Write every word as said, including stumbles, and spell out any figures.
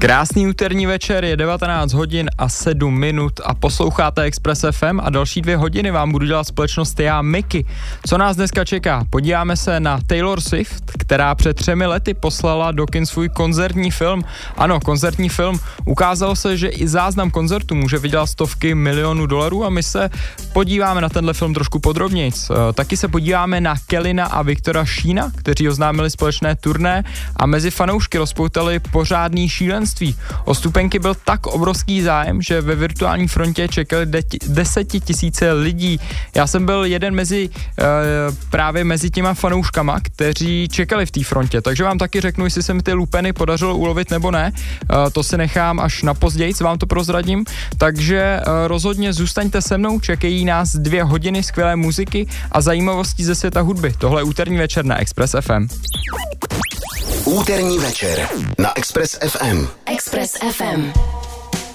Krásný úterní večer, je devatenáct hodin a sedm minut a posloucháte Express F M a další dvě hodiny vám budu dělat společnost já, Miky. Co nás dneska čeká? Podíváme se na Taylor Swift, která před třemi lety poslala do kin svůj koncertní film. Ano, koncertní film. Ukázalo se, že i záznam koncertu může vydělat stovky milionů dolarů a my se podíváme na tenhle film trošku podrobnějc. Taky se podíváme na Kellyna a Viktora Sheena, kteří oznámili společné turné a mezi fanoušky rozpoutali pořádný šílenství. O vstupenky byl tak obrovský zájem, že ve virtuální frontě čekali de- desetitisíce lidí. Já jsem byl jeden mezi e, právě mezi těma fanouškama, kteří čekali v té frontě, takže vám taky řeknu, jestli se mi ty lupeny podařilo ulovit nebo ne. E, to si nechám až na později, vám to prozradím. Takže e, rozhodně zůstaňte se mnou, čekají nás dvě hodiny skvělé muziky a zajímavostí ze světa hudby. Tohle je úterní večer na Express F M. Úterní večer na Express F M. Express F M.